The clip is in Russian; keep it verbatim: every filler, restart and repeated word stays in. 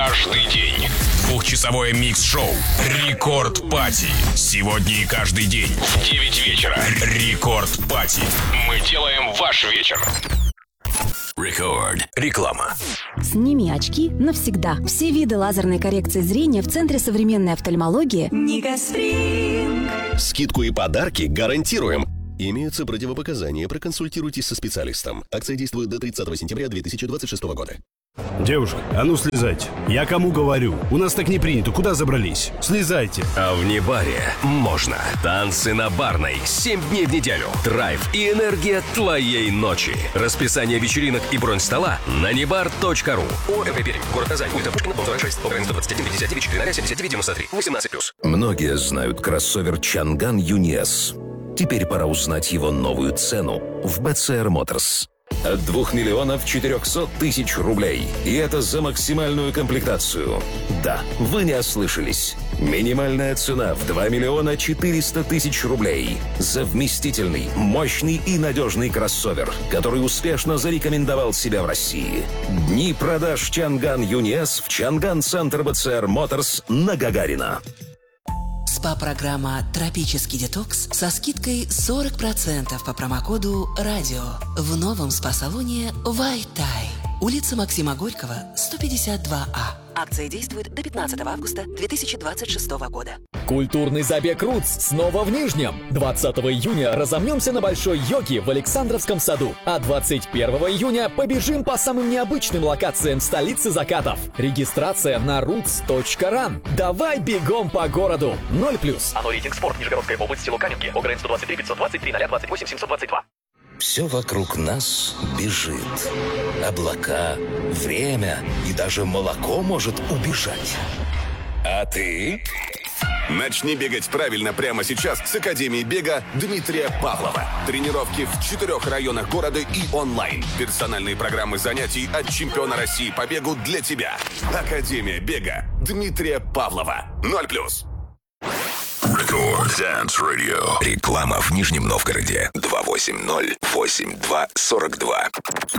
каждый день. Двухчасовое микс-шоу «Рекорд Пати». Сегодня и каждый день в девять вечера. «Рекорд Пати». Мы делаем ваш вечер. Рекорд. Реклама. Сними очки навсегда. Все виды лазерной коррекции зрения в Центре современной офтальмологии. Никоспринг. Скидку и подарки гарантируем. Имеются противопоказания. Проконсультируйтесь со специалистом. Акция действует до тридцатого сентября две тысячи двадцать шестого года. Девушка, а ну слезайте. Я кому говорю? У нас так не принято. Куда забрались? Слезайте. А в Небаре можно. Танцы на Барной. Семь дней в неделю. Драйв и энергия твоей ночи. Расписание вечеринок и бронь стола на небар точка ру. ОМП Пермь. Город Казань. Улица Пушкина, дом сорок шесть. Украина сто двадцать один, пятьдесят девять, четыре ноль семьдесят девять девяносто три. восемнадцать плюс. Многие знают кроссовер Чанган Юниес. Теперь пора узнать его новую цену в би си ар Motors. От двух миллионов четырехсот тысяч рублей. И это за максимальную комплектацию. Да, вы не ослышались. Минимальная цена в два миллиона четыреста тысяч рублей. За вместительный, мощный и надежный кроссовер, который успешно зарекомендовал себя в России. Дни продаж Чанган Юниес в Чанган Центр би си ар Motors на Гагарина. СПА-программа «Тропический детокс» со скидкой сорок процентов по промокоду «Радио» в новом СПА-салоне «Вайтай». Улица Максима Горького, сто пятьдесят два А. Акция действует до пятнадцатого августа две тысячи двадцать шестого года. Культурный забег «Рутс» снова в Нижнем. двадцатого июня разомнемся на Большой Йоге в Александровском саду. А двадцать первого июня побежим по самым необычным локациям столицы закатов. Регистрация на рутс точка ран. Давай бегом по городу. Ноль плюс. Оно рейтинг спорт. Нижегородская область, село Каменки. ОГРН сто двадцать три пятьсот двадцать три ноль двадцать восемь семьсот двадцать два. Все вокруг нас бежит. Облака, время и даже молоко может убежать. А ты? Начни бегать правильно прямо сейчас с Академией бега Дмитрия Павлова. Тренировки в четырех районах города и онлайн. Персональные программы занятий от чемпиона России по бегу для тебя. Академия бега Дмитрия Павлова. Ноль плюс. Рекорд Dance Radio. Реклама в Нижнем Новгороде. два восемь ноль восемь два сорок два.